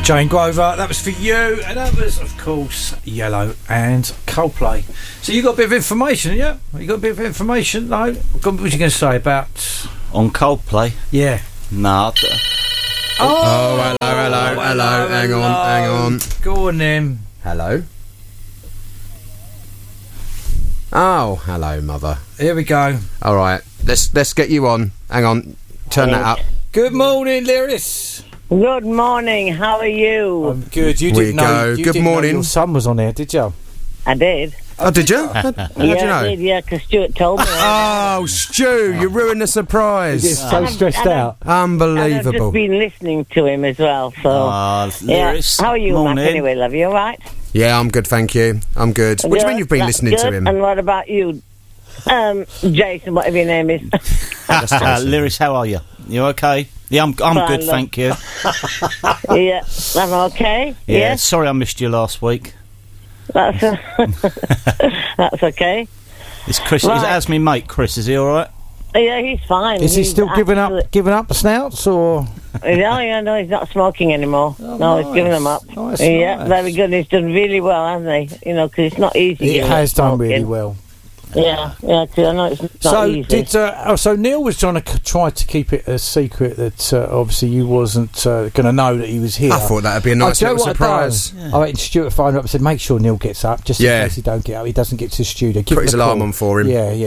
Jane Grover, that was for you, and that was, of course, Yellow and Coldplay. So you got a bit of information, yeah? You got a bit of information? No? What was you going to say about... On Coldplay? Yeah. Nah. Hello. Hang on. Go on then. Hello. Oh, hello, mother. Here we go. All right, let's get you on. Hang on, turn that up. Good morning, Lyris. Good morning. How are you? I'm good. You didn't know. You Good didn't morning. Know your son was on there, did you? I did. Oh, did you? How did you know? I did, yeah, because Stuart told me. Oh, Stu, you ruined the surprise. He's so stressed out. Unbelievable. I've just been listening to him as well. So, Lyris. How are you, Morning. Matt? Anyway, love you. All right? Yeah, I'm good, thank you. I'm good. What do you mean you've been listening to him? And what about you, Jason? Whatever your name is. Lyris, how are you? You okay? Yeah, I'm Fine, good, love. thank you. Yeah, I'm okay. Yeah, Yeah, sorry I missed you last week. that's that's okay. It's Chris. Right. How's me mate Chris? Is he all right? Yeah, he's fine. Is he He's still giving up the snouts, or...? No, he's not smoking anymore. Oh, he's giving them up. Nice, Yeah, nice. very good. He's done really well, hasn't he? You know, because it's not easy. It giving has up done smoking. really well. Yeah, because I know it's not So easy. so Neil was trying to try to keep it a secret that obviously you wasn't going to know that he was here. I thought that'd be a nice do you know little what I've surprise. done? I went to Stuart, phoned up and said, make sure Neil gets up, just in case he don't get up. He doesn't get to the studio. Give Put him his a alarm call. on for him. Yeah.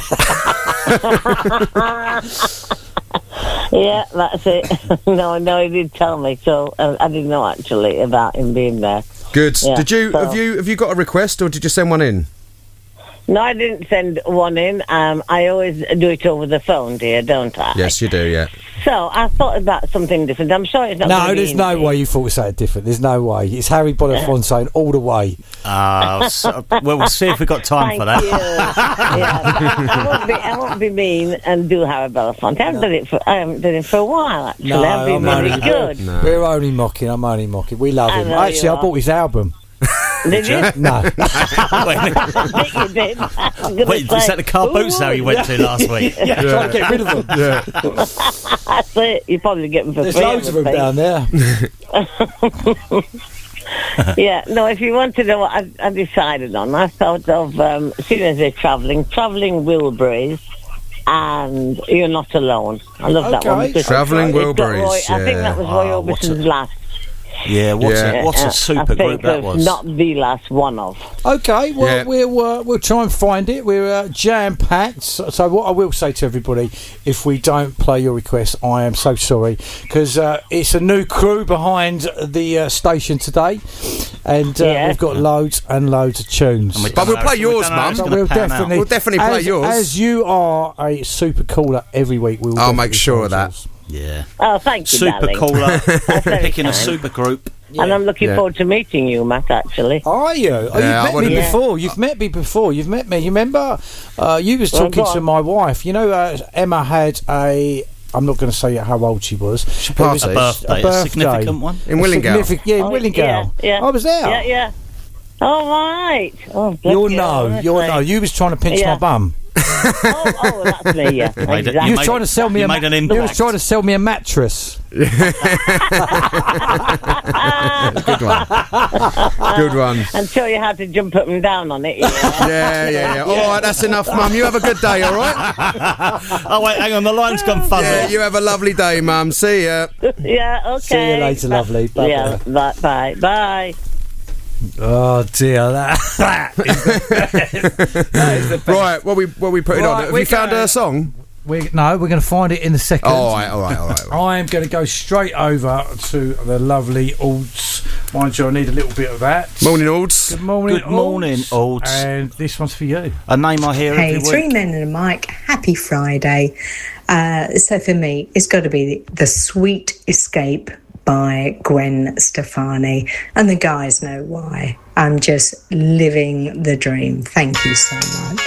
Yeah, that's it. No, he did tell me, so I didn't know actually about him being there. Good. Yeah, Did you so- have you got a request or did you send one in? No, I didn't send one in. I always do it over the phone, dear, don't I? Yes, you do. Yeah. So I thought about something different. I'm sure it's not. No, gonna be there's no easy. way you thought something different. There's no way. It's Harry Belafonte all the way. Well, we'll see if we've got time Thank for that. you. Yeah, I won't be mean and do Harry Belafonte. I haven't done it for a while actually. I've been really good. No. We're only mocking. I'm only mocking. We love I him. know Actually, you I are. bought his album. Did you? No. I think you did. Wait, is that the car boot sale you went to last week? Yeah, trying to get rid of them. Yeah. That's it. You probably get them for There's free. loads of them down there. Yeah, no, if you want to know what I decided on, I thought of, seeing as they're travelling Wilburys, and You're Not Alone. I love that one. because Travelling it's got Wilburys, I think that was Roy Oh, what Orbison's last. Yeah, what's a I super think group that was. Not the last one of. Okay, well, Yeah. we'll try and find it. We're jam-packed. So what I will say to everybody, if we don't play your request, I am so sorry, because it's a new crew behind the station today, and we've got loads and loads of tunes. But we'll play yours, Mum. So we'll We'll definitely play yours. As you are a super caller every week, we'll I'll definitely make sure play of that. yours. Yeah. Oh, thank you, Super darling. caller. very Picking a kind. super group. And I'm looking Yeah. forward to meeting you, Matt, actually. Are you? Oh, Yeah, I you've met wanna me be- before. You've met me before. You've met me. You remember? You was Well, talking go to on. my wife. You know, Emma had a. I'm not going to say how old she was. It was A birthday, a significant one. In Willingale. Yeah, in Oh, Willingale. yeah. I was there. Yeah. All right. Oh, bless You'll you, know. honestly. You'll know. You was trying to pinch Yeah. my bum. Oh, that's me, yeah. made it- Exactly. You was trying to sell me you a. made an You was impact. trying to sell me a mattress. Good one. And show you how to jump up and down on it. Yeah. All right, that's enough, Mum. You have a good day, all right? Oh, wait, hang on, the line's gone fuzzy. Yeah, you have a lovely day, Mum. See ya. Yeah, okay. See you later, lovely. Bye-bye. Yeah, bye. Oh dear, that is the best. Right, what we putting Right, on? Have we're you found going- a song? We're going to find it in a second. All right. I am going to go straight over to the lovely Alds. Mind you, I need a little bit of that. Morning, Alds. Good morning, Good morning, Alds. And this one's for you. A name I hear Hey, every three week. men and a mic. Happy Friday. So for me, it's got to be the Sweet Escape by Gwen Stefani, and the guys know why. I'm just living the dream. Thank you so much.